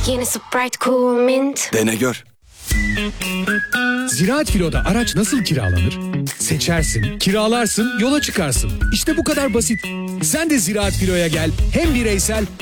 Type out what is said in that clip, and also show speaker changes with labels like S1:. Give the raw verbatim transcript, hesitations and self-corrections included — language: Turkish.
S1: Yeni Sprite Cool Mint.
S2: Dene gör.
S3: Ziraat Filo'da araç nasıl kiralanır? Seçersin, kiralarsın, yola çıkarsın. İşte bu kadar basit. Sen de Ziraat Filo'ya gel. Hem bireysel